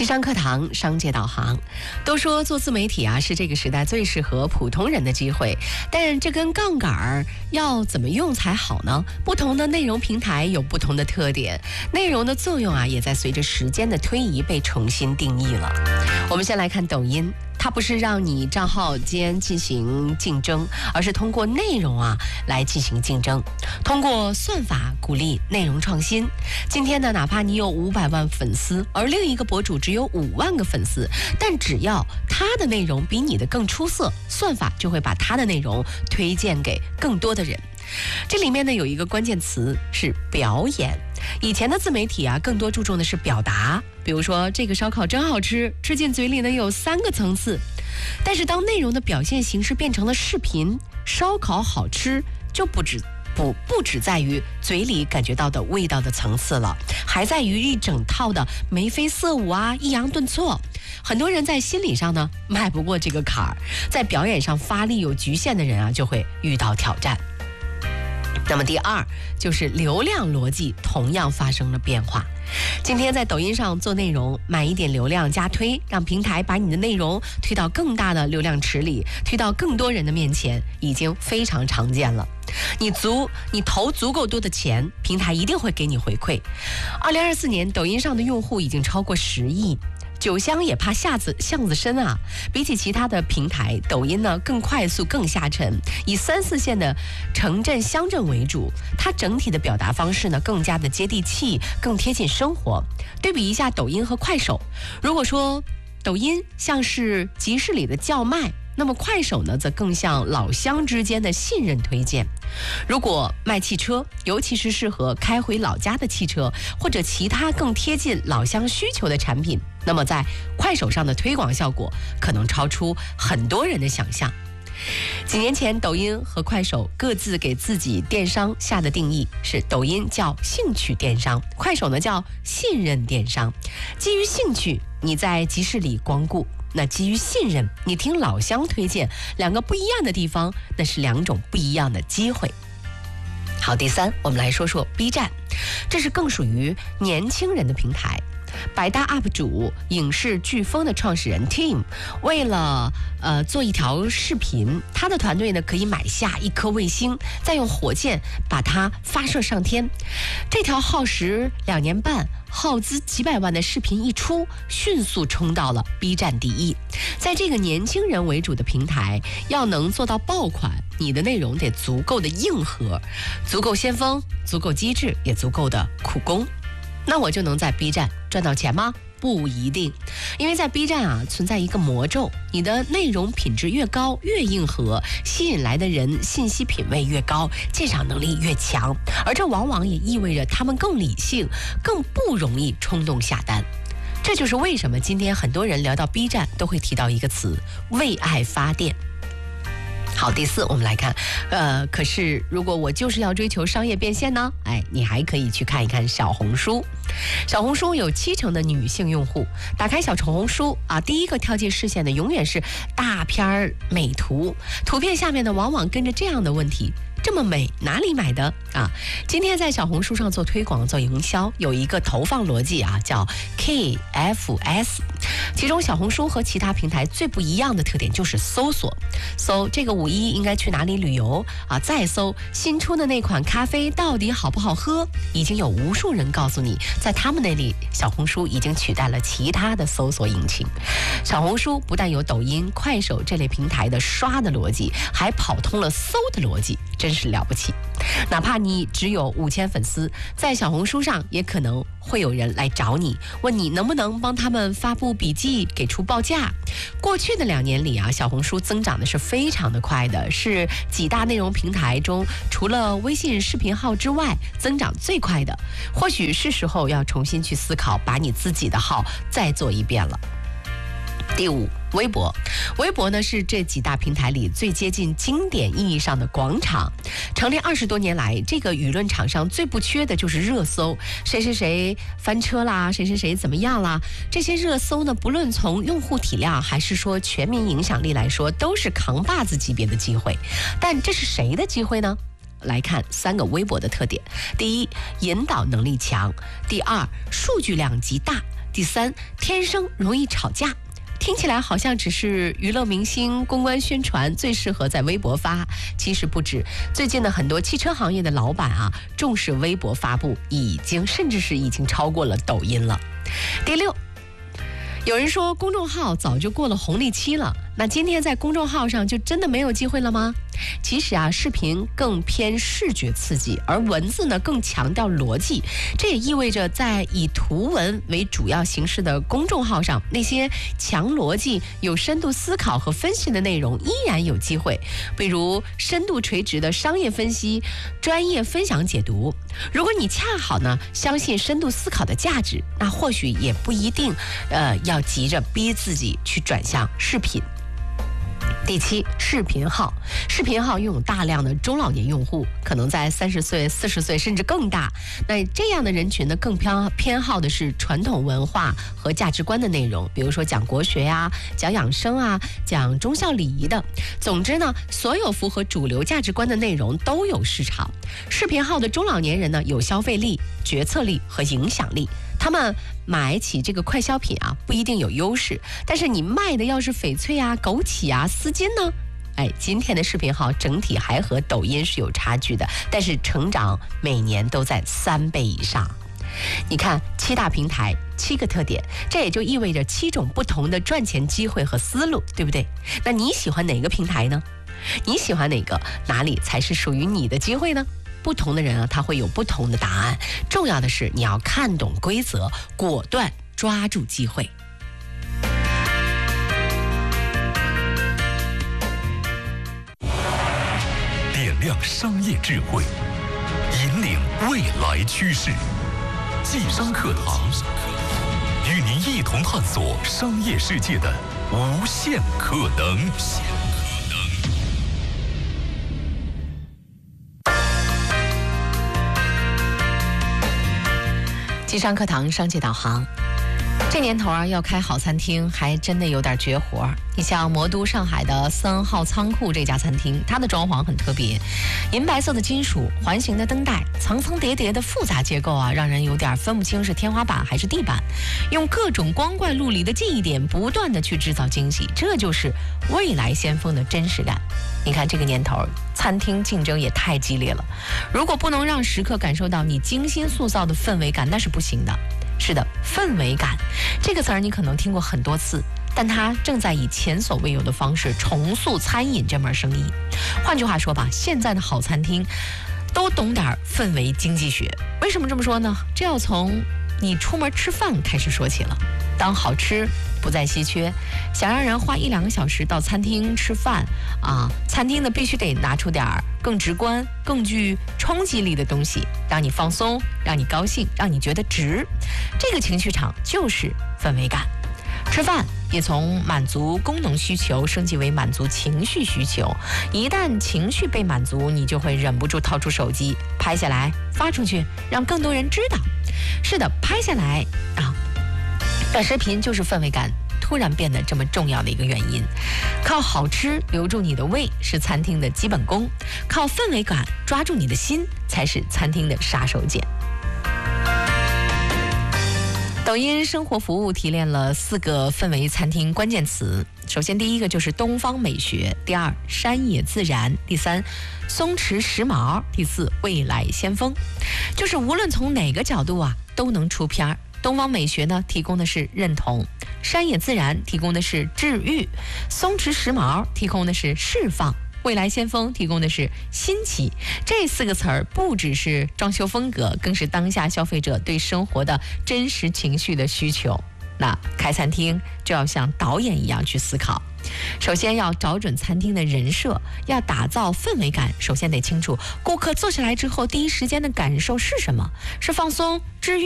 西商课堂，商界导航。都说做自媒体啊是这个时代最适合普通人的机会，但这根杠杆要怎么用才好呢？不同的内容平台有不同的特点，内容的作用啊也在随着时间的推移被重新定义了。我们先来看抖音。它不是让你账号间进行竞争，而是通过内容来进行竞争，通过算法鼓励内容创新。今天呢，哪怕你有500万粉丝，而另一个博主只有5万个粉丝，但只要他的内容比你的更出色，算法就会把他的内容推荐给更多的人。这里面呢有一个关键词是表演。以前的自媒体更多注重的是表达，比如说这个烧烤真好吃，吃进嘴里呢有3个层次。但是当内容的表现形式变成了视频，烧烤好吃就不只在于嘴里感觉到的味道的层次了，还在于一整套的眉飞色舞抑扬顿挫。很多人在心理上呢迈不过这个坎儿，在表演上发力有局限的人就会遇到挑战。那么第二就是流量逻辑同样发生了变化。今天在抖音上做内容，买一点流量加推，让平台把你的内容推到更大的流量池里，推到更多人的面前，已经非常常见了。你投足够多的钱，平台一定会给你回馈。2024年，抖音上的用户已经超过10亿。酒香也怕巷子深比起其他的平台，抖音呢更快速更下沉，以3、4线的城镇乡镇为主，它整体的表达方式呢更加的接地气，更贴近生活。对比一下抖音和快手，如果说抖音像是集市里的叫卖，那么快手呢则更像老乡之间的信任推荐。如果卖汽车，尤其是适合开回老家的汽车或者其他更贴近老乡需求的产品，那么在快手上的推广效果可能超出很多人的想象。几年前，抖音和快手各自给自己电商下的定义是：抖音叫兴趣电商，快手呢叫信任电商。基于兴趣，你在集市里光顾；那基于信任，你听老乡推荐。两个不一样的地方，那是2种不一样的机会。好，第3，我们来说说 B 站，这是更属于年轻人的平台。百大 UP 主影视飓风的创始人 Tim 为了做一条视频，他的团队呢可以买下1颗卫星，再用火箭把它发射上天。这条耗时2年半、耗资几百万的视频一出，迅速冲到了 B 站第1。在这个年轻人为主的平台，要能做到爆款，你的内容得足够的硬核，足够先锋，足够机智，也足够的苦功。那我就能在 B 站赚到钱吗？不一定，因为在 B 站存在一个魔咒，你的内容品质越高越硬核，吸引来的人信息品味越高，鉴赏能力越强，而这往往也意味着他们更理性，更不容易冲动下单。这就是为什么今天很多人聊到 B 站都会提到一个词：为爱发电。好，第4，我们来看，可是如果我就是要追求商业变现呢？你还可以去看一看小红书。小红书有70%的女性用户，打开小红书第一个跳进视线的永远是大片美图，图片下面呢往往跟着这样的问题：这么美，哪里买的今天在小红书上做推广、做营销，有一个投放逻辑叫 KFS。其中小红书和其他平台最不一样的特点就是搜索，搜这个5一应该去哪里旅游再搜新出的那款咖啡到底好不好喝。已经有无数人告诉你，在他们那里，小红书已经取代了其他的搜索引擎。小红书不但有抖音、快手这类平台的刷的逻辑，还跑通了搜的逻辑，真是了不起。哪怕你只有5000粉丝，在小红书上也可能会有人来找你，问你能不能帮他们发布笔记，给出报价。过去的2年里小红书增长的是非常的快的，是几大内容平台中除了微信视频号之外增长最快的。或许是时候要重新去思考，把你自己的号再做一遍了。第5，微博。微博呢是这几大平台里最接近经典意义上的广场。成立20多年来，这个舆论场上最不缺的就是热搜，谁谁谁翻车啦，谁谁谁怎么样啦。这些热搜呢，不论从用户体量还是说全民影响力来说，都是扛把子级别的机会。但这是谁的机会呢？ 来看3个微博的特点：第一，引导能力强；第二，数据量极大；第三，天生容易吵架。听起来好像只是娱乐明星公关宣传最适合在微博发，其实不止。最近的很多汽车行业的老板啊，重视微博发布，甚至是已经超过了抖音了。第六，有人说公众号早就过了红利期了，那今天在公众号上就真的没有机会了吗？其实啊，视频更偏视觉刺激，而文字呢更强调逻辑。这也意味着在以图文为主要形式的公众号上，那些强逻辑、有深度思考和分析的内容依然有机会，比如深度垂直的商业分析、专业分享解读。如果你恰好呢相信深度思考的价值，那或许也不一定要急着逼自己去转向视频。第七，视频号拥有大量的中老年用户，可能在30岁、40岁甚至更大。那这样的人群呢，更偏好的是传统文化和价值观的内容，比如说讲国学呀、讲养生啊、讲忠孝礼仪的。总之呢，所有符合主流价值观的内容都有市场。视频号的中老年人呢，有消费力、决策力和影响力。他们买起这个快消品啊，不一定有优势，但是你卖的要是翡翠啊、枸杞啊、丝巾呢？今天的视频号整体还和抖音是有差距的，但是成长每年都在3倍以上。你看7大平台7个特点，这也就意味着7种不同的赚钱机会和思路，对不对？那你喜欢哪个平台呢？你喜欢哪个？哪里才是属于你的机会呢？不同的人啊，他会有不同的答案。重要的是你要看懂规则，果断抓住机会。 点亮商业智慧，引领未来趋势。晋商课堂与您一同探索商业世界的无限可能。 晋商课堂商界导航，这年头啊，要开好餐厅还真的有点绝活。你像魔都上海的3号仓库这家餐厅，它的装潢很特别，银白色的金属，环形的灯带，层层叠叠的复杂结构啊，让人有点分不清是天花板还是地板。用各种光怪陆离的记忆点，不断的去制造惊喜，这就是未来先锋的真实感。你看这个年头，餐厅竞争也太激烈了，如果不能让食客感受到你精心塑造的氛围感，那是不行的。是的，氛围感这个词儿你可能听过很多次，但它正在以前所未有的方式重塑餐饮这门生意。换句话说吧，现在的好餐厅都懂点氛围经济学。为什么这么说呢？这要从你出门吃饭开始说起了。当好吃不再稀缺，想让人花1-2个小时到餐厅吃饭啊，餐厅呢必须得拿出点更直观、更具冲击力的东西，让你放松，让你高兴，让你觉得值。这个情绪场就是氛围感。吃饭也从满足功能需求升级为满足情绪需求，一旦情绪被满足，你就会忍不住掏出手机拍下来发出去，让更多人知道。是的，拍下来啊，短视频就是氛围感突然变得这么重要的一个原因。靠好吃留住你的胃是餐厅的基本功，靠氛围感抓住你的心才是餐厅的杀手锏。抖音生活服务提炼了4个氛围餐厅关键词。首先第一个就是东方美学，第二山野自然，第三松弛时髦，第四未来先锋。就是无论从哪个角度啊都能出片。东方美学呢提供的是认同，山野自然提供的是治愈，松弛时髦提供的是释放，未来先锋提供的是新奇。这4个词儿不只是装修风格，更是当下消费者对生活的真实情绪的需求。那开餐厅就要像导演一样去思考，首先要找准餐厅的人设，要打造氛围感，首先得清楚顾客坐下来之后第一时间的感受是什么，是放松、治愈